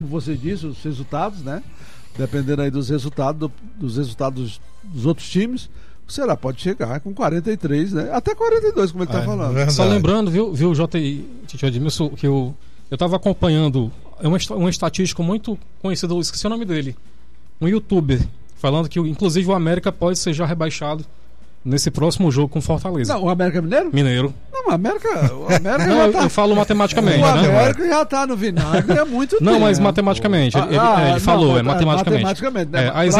você disse, os resultados, né? Dependendo aí dos resultados dos outros times, o Ceará pode chegar com 43, né? Até 42, como ele está falando. Verdade. Só lembrando, viu, Jota e Tio Edmilson, que eu estava acompanhando uma estatística muito conhecida, eu esqueci o nome dele, um youtuber, falando que inclusive o América pode ser já rebaixado nesse próximo jogo com Fortaleza. Não, o América Mineiro? Não, o América não, eu falo matematicamente, o né? América já está no vinagre há muito tempo. Não, mas matematicamente, ele falou, matematicamente. Matematicamente, né? A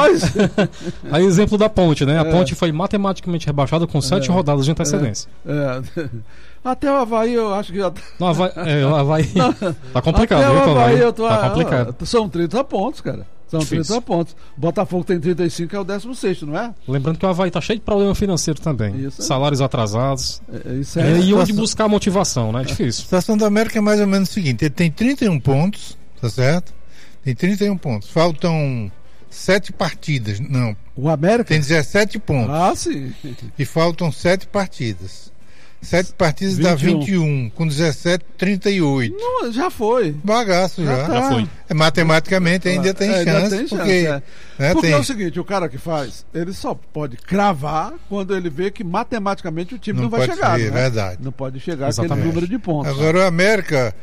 exemplo da Ponte, né? A Ponte foi matematicamente rebaixada com 7 rodadas de antecedência. Até o Avaí eu acho que já tá... Não, o Avaí tá complicado. Até o Avaí tá complicado. São 30 pontos, cara. São 30 pontos. Botafogo tem 35, é o 16º, não é? Lembrando que o Avaí tá cheio de problema financeiro também. Isso. Salários atrasados. E onde buscar motivação, né? É difícil. A situação do América é mais ou menos o seguinte: ele tem 31 pontos, tá certo? Tem 31 pontos. Faltam 7 partidas. Não. O América? Tem 17 pontos. Ah, sim. E faltam 7 partidas. 7 partidas dá 21, com 17, 38. Não, já foi. Bagaço já. Já foi. Matematicamente ainda tem chance. Porque é o seguinte, o cara que faz, ele só pode cravar quando ele vê que matematicamente o time não vai chegar. É né? Verdade. Não pode chegar aquele número de pontos. Agora o América,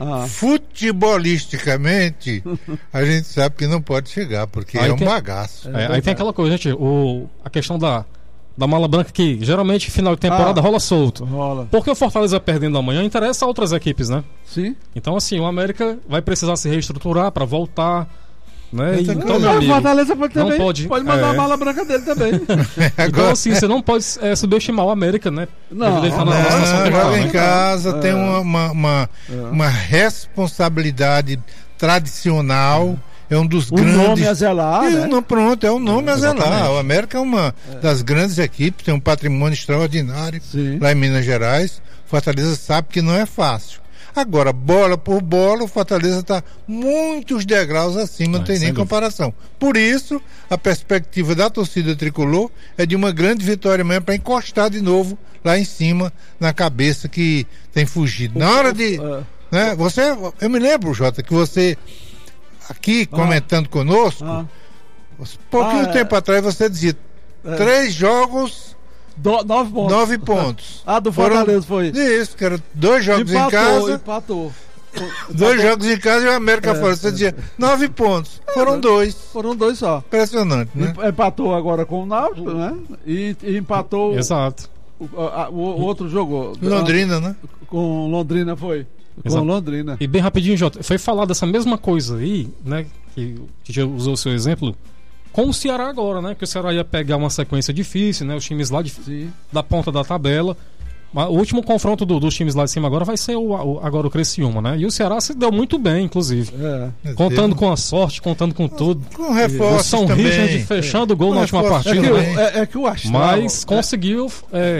futebolisticamente, a gente sabe que não pode chegar, porque é um bagaço. Aí tem aquela coisa, gente, a questão da mala branca que geralmente final de temporada rola solto. Porque o Fortaleza perdendo amanhã interessa a outras equipes, né? Sim. Então assim, o América vai precisar se reestruturar para voltar, né? Então, meu amigo, o Fortaleza pode mandar a mala branca dele também. Então assim, você não pode subestimar o América, né? Não, joga em casa, tem uma responsabilidade tradicional. É um dos grandes. O nome a zelar, né? Pronto, é o nome a zelar. O América é uma das grandes equipes, tem um patrimônio extraordinário lá em Minas Gerais. Fortaleza sabe que não é fácil. Agora, bola por bola, o Fortaleza está muitos degraus acima, não tem nem comparação. Por isso, a perspectiva da torcida tricolor é de uma grande vitória mesmo para encostar de novo lá em cima, na cabeça que tem fugido. Na hora de. Né, eu me lembro, Jota, que você. Aqui, comentando conosco, pouquinho tempo atrás você dizia 3 jogos, 9 pontos. Do Fortaleza foi. Isso, que era 2 jogos em casa. Empatou. 2 jogos em casa e o América fora. Você dizia 9 pontos. Foram 2. Foram 2 só. Impressionante, né? Empatou agora com o Náutico, né? E empatou. Exato. O outro jogo. Londrina, né? Com Londrina foi. Com Londrina. E bem rapidinho, Jota, foi falado essa mesma coisa aí, né? Que já usou o seu exemplo, com o Ceará agora, né? Que o Ceará ia pegar uma sequência difícil, né? Os times lá da ponta da tabela. O último confronto dos times lá de cima agora vai ser agora o Criciúma, né? E o Ceará se deu muito bem, inclusive. Contando com a sorte, contando com tudo. Com reforços o São também. Richard fechando o gol na última partida. Que o astral, mas conseguiu...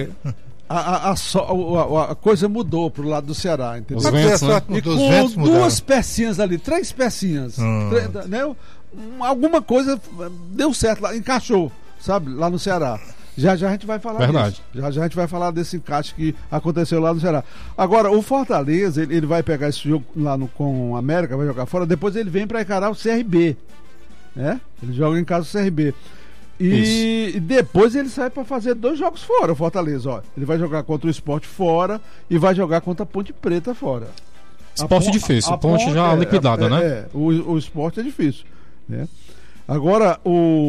A coisa mudou pro lado do Ceará, entendeu? Os ventos, né? E com 2 pecinhas ali, 3 pecinhas, né? Alguma coisa deu certo lá, encaixou, sabe? Lá no Ceará. Já a gente vai falar disso. Já a gente vai falar desse encaixe que aconteceu lá no Ceará. Agora, o Fortaleza, ele vai pegar esse jogo lá com o América, vai jogar fora, depois ele vem para encarar o CRB, né? Ele joga em casa o CRB. E depois ele sai para fazer 2 jogos fora, o Fortaleza. Ó. Ele vai jogar contra o Sport fora e vai jogar contra a Ponte Preta fora. Sport é difícil, a Ponte já liquidada, né? O Sport é difícil, né? Agora,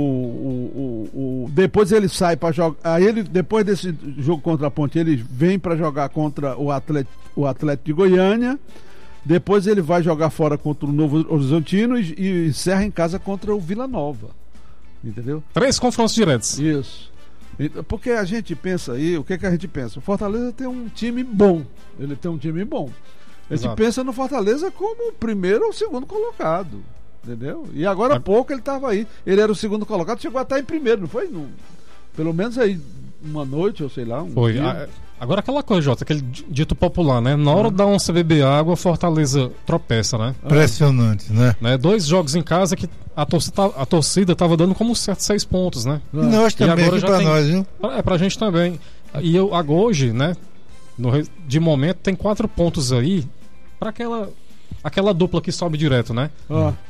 depois ele sai para jogar. Aí depois desse jogo contra a Ponte, ele vem para jogar contra o Atlético de Goiânia. Depois ele vai jogar fora contra o Novo Horizontino e encerra em casa contra o Vila Nova. Entendeu? 3 confrontos diretos. Isso. Porque a gente pensa aí, o que a gente pensa? O Fortaleza tem um time bom. Ele tem um time bom. A gente pensa no Fortaleza como o primeiro ou segundo colocado. Entendeu? E agora há pouco ele estava aí. Ele era o segundo colocado, chegou a estar em primeiro, não foi? Pelo menos aí uma noite, ou sei lá. Foi. Agora aquela coisa, Jota, aquele dito popular, né? Na hora da onça beber água, Fortaleza tropeça, né? Impressionante, né? 2 jogos em casa que a torcida estava dando como certo 6 pontos, né? Nós também, aqui pra nós, viu? Pra gente também. E hoje, né? De momento, tem 4 pontos aí para aquela aquela dupla que sobe direto, né?